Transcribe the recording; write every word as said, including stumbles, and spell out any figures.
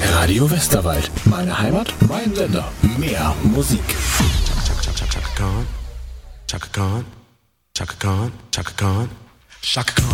Radio Westerwald. Meine Heimat, mein Sender. Mehr Musik. Chaka Khan, Chaka Khan, Chaka Khan, Chaka Khan, Chaka Khan.